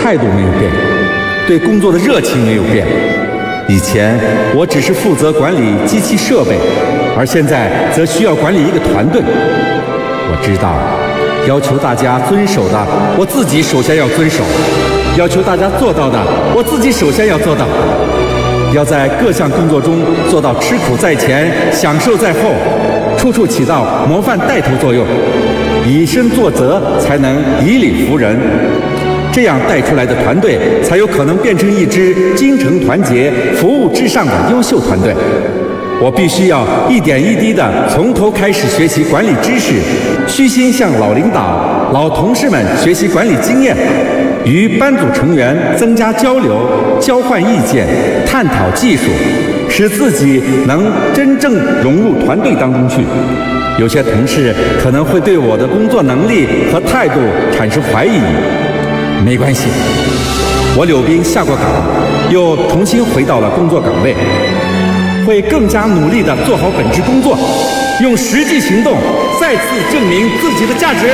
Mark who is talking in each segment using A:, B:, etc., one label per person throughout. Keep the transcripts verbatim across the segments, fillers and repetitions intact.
A: 态度没有变，对工作的热情没有变。以前我只是负责管理机器设备，而现在则需要管理一个团队。我知道，要求大家遵守的，我自己首先要遵守；要求大家做到的，我自己首先要做到。要在各项工作中做到吃苦在前，享受在后，处处起到模范带头作用，以身作则，才能以理服人。这样带出来的团队，才有可能变成一支精诚团结、服务至上的优秀团队。我必须要一点一滴地从头开始学习管理知识，虚心向老领导、老同事们学习管理经验，与班组成员增加交流、交换意见、探讨技术，使自己能真正融入团队当中去。有些同事可能会对我的工作能力和态度产生怀疑，没关系，我柳斌下过岗，又重新回到了工作岗位，会更加努力地做好本职工作，用实际行动再次证明自己的价值。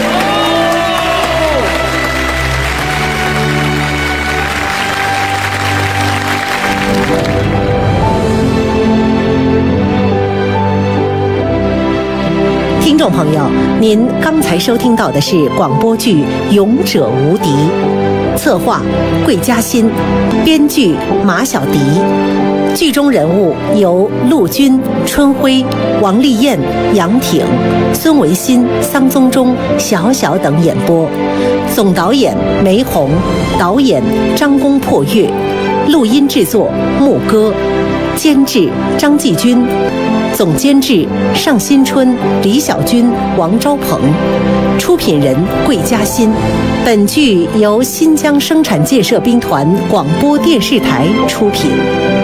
B: 听众朋友，您刚才收听到的是广播剧《勇者无敌》，策划桂嘉欣，编剧马小迪。剧中人物由陆军、春辉、王丽燕、杨挺、孙维新、桑宗忠、小小等演播。总导演梅红，导演张公破月，录音制作牧歌，监制张继军，总监制尚新春、李小军、王昭鹏，出品人桂嘉欣。本剧由新疆生产建设兵团广播电视台出品。